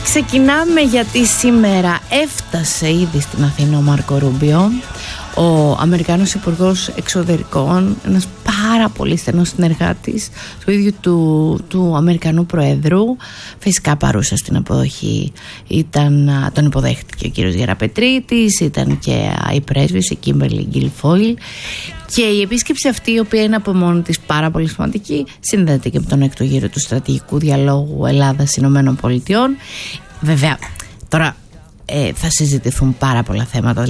Ξεκινάμε γιατί σήμερα έφτασε ήδη στην Αθήνα ο Μάρκο Ρούμπιο, ο Αμερικάνος Υπουργός Εξωτερικών, ένας πάρα πολύ στενός συνεργάτης του ίδιου του Αμερικανού Προέδρου. Φυσικά παρούσα στην αποδοχή τον υποδέχτηκε ο κύριος Γεραπετρίτης, ήταν και η πρέσβης, η Κίμπερλι Γκίλφόιλ. Και η επίσκεψη αυτή, η οποία είναι από μόνη της πάρα πολύ σημαντική, συνδέεται και με τον έκτο γύρο του στρατηγικού διαλόγου Ελλάδας-Ηνωμένων Πολιτειών. Βέβαια, τώρα θα συζητηθούν πάρα πολλά θέματα.